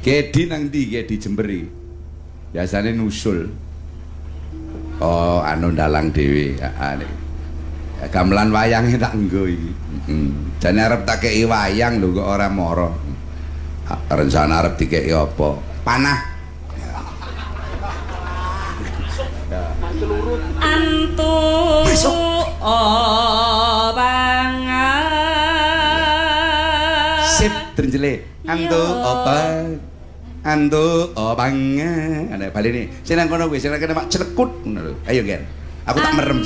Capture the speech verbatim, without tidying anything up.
Kedi nang ndi Kedi Jember iki? Biasane nusul. Oh, anu ndalang dhewe. Heeh. Gamelan wayange tak nggo iki. Heeh. Jane arep tak kei wayang lho kok ora mara. Rencana arep dikeki apa? Panah. Antu obangan. Sip drenjele. Antu oba. Antu obangan. Ana balene. Sing nang kono wis sing kene mak celekut ngono lho. Ayo, Gen. Aku tak merem.